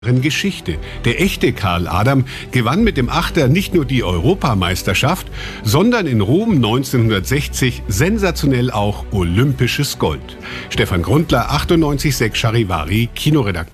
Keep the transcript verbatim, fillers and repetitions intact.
Geschichte. Der echte Karl Adam gewann mit dem Achter nicht nur die Europameisterschaft, sondern in Rom neunzehnhundertsechzig sensationell auch olympisches Gold. Stefan Grundler, achtundneunzig Komma sechs Charivari, Kinoredakteur.